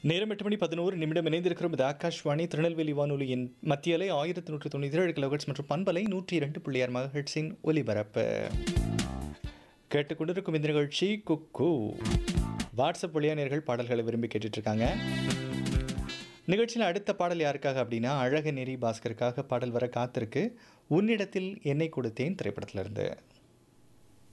நேரம் 8:11 இணைந்திருக்கிறோம். இது ஆகாஷ்வாணி திருநெல்வேலி வானொலியின் மத்திய அலை 1197 கிலோஹெர்ட்ஸ் மற்றும் பண்பலை 102.6 மெகாஹெர்ட்ஸின் ஒலிபரப்பு. கேட்டுக்கொண்டிருக்கும் இந்த நிகழ்ச்சி குக்கு. வாட்ஸ்அப் வழியா நேயர்கள் பாடல்களை விரும்பி கேட்டுட்டு இருக்காங்க. நிகழ்ச்சியில் அடுத்த பாடல் யாருக்காக அப்படின்னா, அழகு நெறி பாஸ்கருக்காக பாடல் வர காத்திருக்கு. உன்னிடத்தில் என்னை கொடுத்தேன் திரைப்படத்திலிருந்து.